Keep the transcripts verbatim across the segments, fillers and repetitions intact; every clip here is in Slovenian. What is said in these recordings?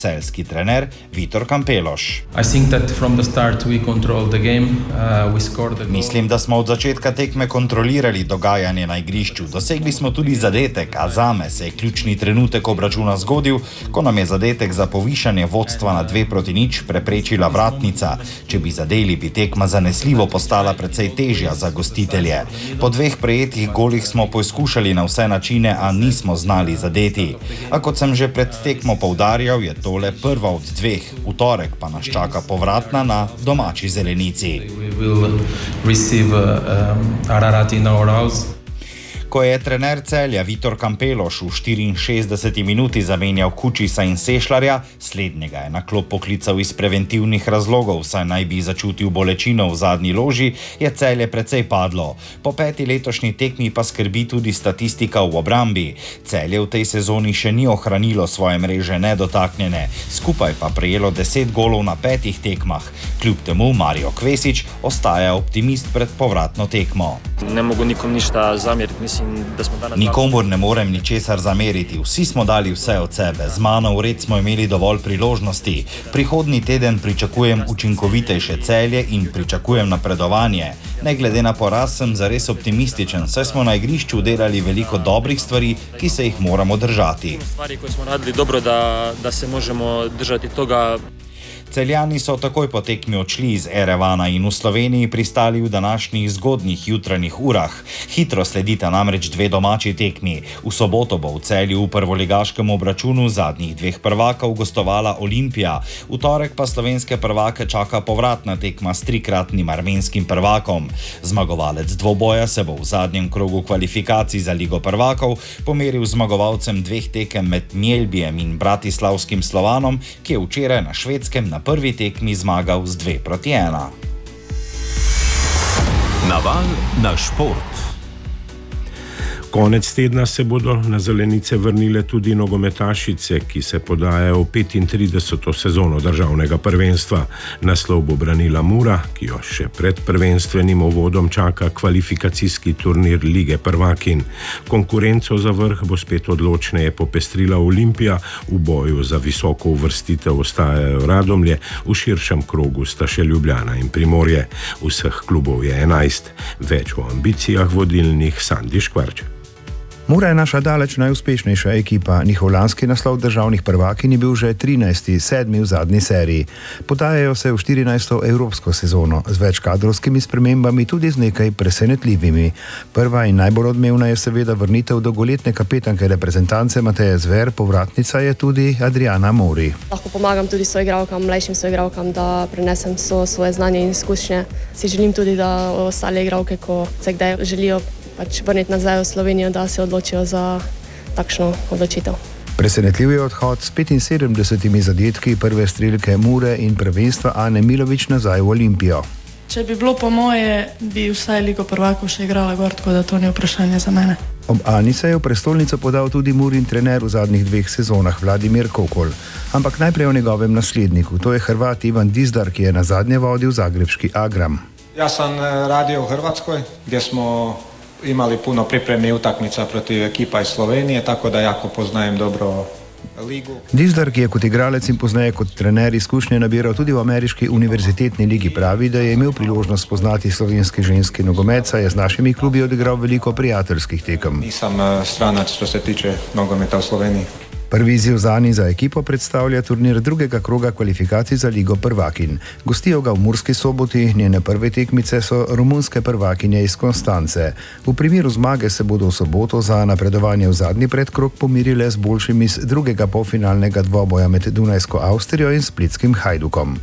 celjski trener Vitor Kampeloš. Mislim, da smo od začetka tekme kontrolirali dogajanje na igrišču. Dosegli smo tudi zadetek, a zame se je ključni trenutek obračuna zgodil, ko nam je zadetek za povišanje vodstva na dve proti nič preprečila vratnica. Če bi zadeli, bi tekma zanesljivo postala precej težja za gostitelje. Po dveh prejetih golih smo poizkušali na vse načine, a nismo znali zadeti. A kot sem že pred tekmo poudarjal, je tole prva od dveh. V torek pa nas čaka povratna na domači zelenici. Ko je trener Celja Vitor Kampeloš v štiriinšestdeseti minuti zamenjal Kučisa in Sešljarja, slednjega je na klop poklical iz preventivnih razlogov, saj naj bi začutil bolečino v zadnji loži, je Celje precej padlo. Po peti letošnji tekmi pa skrbi tudi statistika v obrambi. Celje v tej sezoni še ni ohranilo svoje mreže nedotaknjene, skupaj pa prejelo deset golov na petih tekmah. Kljub temu Mario Kvesić ostaja optimist pred povratno tekmo. Ne mogu nikom ništa zamjeriti, mislim. Nikomur ne morem ničesar zameriti, vsi smo dali vse od sebe, z mano vred smo imeli dovolj priložnosti. Prihodnji teden pričakujem učinkovitejše Celje in pričakujem napredovanje. Ne glede na poraz sem zares optimističen, saj smo na igrišču delali veliko dobrih stvari, ki se jih moramo držati. Stvari, koje smo radili dobro, da, da se možemo držati toga. Celjani so takoj po tekmi odšli iz Erevana in v Sloveniji pristali v današnjih zgodnjih jutranjih urah. Hitro sledita namreč dve domači tekmi. V soboto bo v Celju v prvoligaškem obračunu zadnjih dveh prvakov gostovala Olimpija. V torek pa slovenske prvake čaka povratna tekma s trikratnim armenskim prvakom. Zmagovalec dvoboja se bo v zadnjem krogu kvalifikacij za Ligo prvakov pomeril zmagovalcem dveh tekem med Mjelbijem in bratislavskim Slovanom, ki je včeraj na Švedskem na prvi tekmi zmagal z dve proti ena. Naval na šport. Konec tedna se bodo na zelenice vrnile tudi nogometašice, ki se podajajo v petintrideseto sezono državnega prvenstva. Naslov bo branila Mura, ki jo še pred prvenstvenim uvodom čaka kvalifikacijski turnir Lige prvakinj. Konkurenco za vrh bo spet odločneje popestrila Olimpija, v boju za visoko uvrstitev ostajajo Radomlje, v širšem krogu sta še Ljubljana in Primorje. Vseh klubov je enajst. Več o ambicijah vodilnih Sandi Škvarč. Mura je naša daleč najuspešnejša ekipa. Njihov lanski naslov državnih prvakinj je bil že trinajsti, sedmi v zadnji seriji. Podajajo se v štirinajsto evropsko sezono, z več kadrovskimi spremembami, tudi z nekaj presenetljivimi. Prva in najbolj odmevna je seveda vrnitev dolgoletne kapetanke reprezentance Mateje Zver, povratnica je tudi Adriana Mori. Lahko pomagam tudi soigralkam, mlajšim soigralkam, da prenesem so svoje znanje in izkušnje. Si želim tudi, da ostale igralke, ko se kdaj želijo pač vrniti nazaj v Slovenijo, da se odločijo za takšno odločitev. Presenetljiv je odhod s petinsedemdesetimi zadetki prve strelke Mure in prvenstva Ane Milović nazaj v Olimpijo. Če bi bilo po moje, bi vsaj Ligo prvakov še igrala gor, tako da to ni vprašanje za mene. Ob Ani se je v prestolnico podal tudi Murin trener v zadnjih dveh sezonah Vladimir Kokol. Ampak najprej o njegovem nasledniku, to je Hrvat Ivan Dizdar, ki je nazadnje vodil zagrebški Agram. Ja sam radio u Hrvatskoj, gdje smo imali puno pripremnih utakmica protiv ekipa iz Slovenije, tako da jako poznajem dobro ligu. Dizdar, ki je kot igralec in pozneje kot trener izkušnje nabiral tudi v ameriški univerzitetni ligi, pravi, da je imel priložnost spoznati slovenski ženski nogomet, saj je z našimi klubi odigral veliko prijateljskih tekem. Nisam stranac što se tiče nogometa u Sloveniji. Prvi izziv zanje za ekipo predstavlja turnir drugega kroga kvalifikacij za Ligo prvakinj. Gostijo ga v Murski Soboti, njene prve tekmice so romunske prvakinje iz Konstance. V primeru zmage se bodo v soboto za napredovanje v zadnji predkrog pomirile z boljšimi iz drugega polfinalnega dvoboja med Dunajsko Avstrijo in splitskim Hajdukom.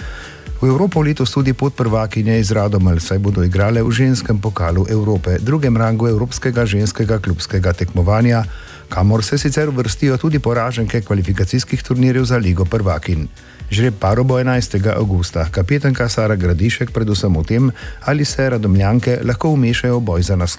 V Evropo letos tudi podprvakinje iz Radomelj, saj bodo igrale v ženskem pokalu Evrope, drugem rangu evropskega ženskega klubskega tekmovanja, kamor se sicer uvrstijo tudi poraženke kvalifikacijskih turnirjev za Ligo prvakinj. Žreb paro bo enajstega avgusta. Kapetanka Sara Gradišek predvsem o tem, ali se Radomljanke lahko vmešajo v boj za naslov.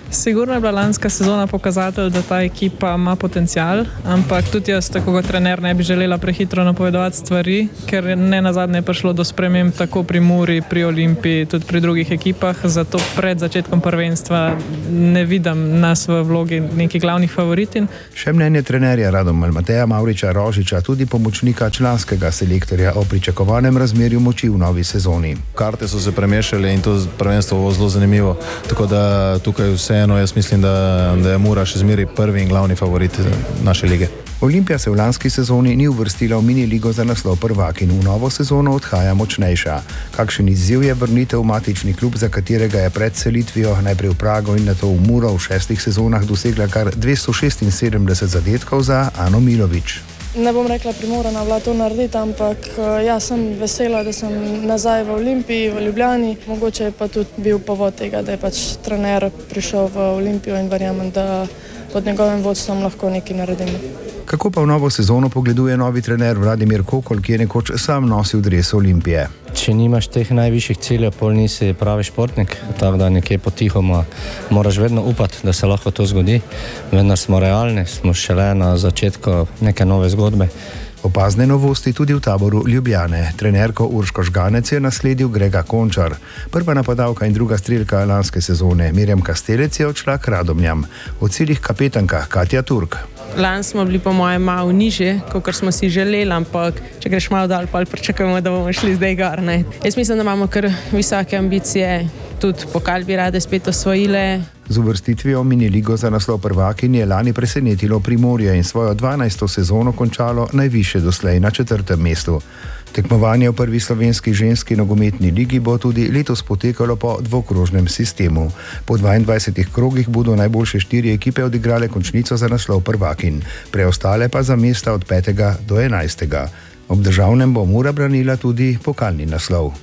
Sigurno je bila lanska sezona pokazatelj, da ta ekipa ima potencial, ampak tudi jaz, tako kot trener, ne bi želela prehitro napovedovati stvari, ker ne nazadnje je prišlo do sprememb tako pri Muri, pri Olimpiji, tudi pri drugih ekipah, zato pred začetkom prvenstva ne vidim nas v vlogi nekih glavnih favoritin. Še mnenje trenerja Radomlja Mateja Mavriča Rožiča, tudi pomočnika članskega selektorja o pričakovanem razmerju moči v novi sezoni. Karte so se premešale in to prvenstvo bo zelo zanimivo, tako da tukaj vse No, jaz mislim, da, da je Mura še zmeraj prvi in glavni favorit naše lige. Olimpija se v lanski sezoni ni uvrstila v mini ligo za naslov prvak in v novo sezono odhaja močnejša. Kakšen izziv je vrnitev v matični klub, za katerega je pred selitvijo najprej v Prago in nato v Muro v šestih sezonah dosegla kar dvesto šestinsedemdeset zadetkov za Ano Milović. Ne bom rekla primorana bila to narediti, ampak jaz sem vesela, da sem nazaj v Olimpiji, v Ljubljani. Mogoče je pa tudi bil povod tega, da je pač trener prišel v Olimpijo in verjamem, da pod njegovim vodstvom lahko nekaj naredimo. Kako pa v novo sezono pogleduje novi trener Vladimir Kokol, ki je nekoč sam nosil dres Olimpije? Če nimaš teh najvišjih ciljev, pol nisi pravi športnik, tako da nekje potihoma moraš vedno upati, da se lahko to zgodi. Vendar smo realni, smo šele na začetku neke nove zgodbe. Opazne novosti tudi v taboru Ljubljane. Trenerko Urško Žganec je nasledil Grega Končar. Prva napadalka in druga strelka lanske sezone Mirjam Kastelec je odšla k Radomljam. V ciljih kapetanka Katja Turk. Lani smo bili po mojem malo nižje, kot smo si želeli, ampak če greš malo dal, pa pričakujemo, da bomo šli zdaj gor. Ne? Jaz mislim, da imamo kar visoke ambicije, tudi pokal bi rade spet osvojile. Z uvrstitvijo v mini ligo za naslov prvakinje je lani presenetilo Primorje in svojo dvanajsto sezono končalo najvišje doslej na četrtem mestu. Tekmovanje v prvi slovenski ženski nogometni ligi bo tudi letos potekalo po dvokrožnem sistemu. Po dvaindvajsetih krogih bodo najboljše štiri ekipe odigrale končnico za naslov prvakin, preostale pa za mesta od petega do enajstega. Ob državnem bo Mura branila tudi pokalni naslov.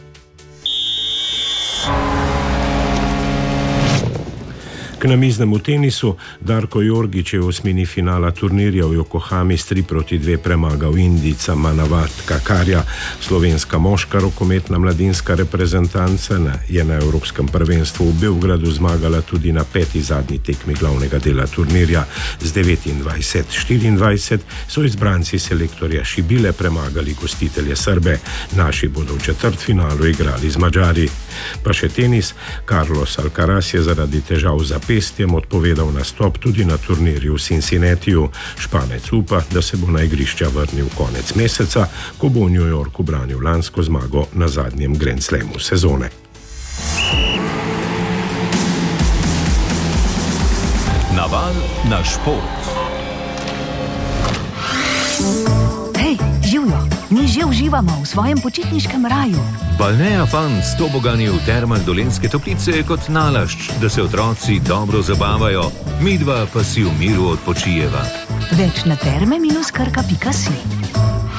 K namiznemu tenisu Darko Jorgić je v osmini finala turnirja v Yokohami s tri proti dve premagal Indijca Manavat Kakarja. Slovenska moška rokometna mladinska reprezentanca je na Evropskem prvenstvu v Beogradu zmagala tudi na peti zadnji tekmi glavnega dela turnirja. Z devetindvajset štiriindvajset so izbranci selektorja Šibile premagali gostitelje Srbe. Naši bodo v četrtfinalu igrali z Madžari. Pa še tenis. Carlos Alcaraz je zaradi težav za pestjem odpovedal nastop tudi na turnirju v Cincinnatiju. Španec upa, da se bo na igrišča vrnil konec meseca, ko bo v New Yorku branil lansko zmago na zadnjem Grand Slamu sezone. Naval na šport. Hej, živijo! Mi že uživamo v svojem počitniškem raju. Balnea Fun s tobogani v termah Dolenjske Toplice je kot nalašč, da se otroci dobro zabavajo, midva pa si v miru odpočijeva. Več na terme minus krka pika si.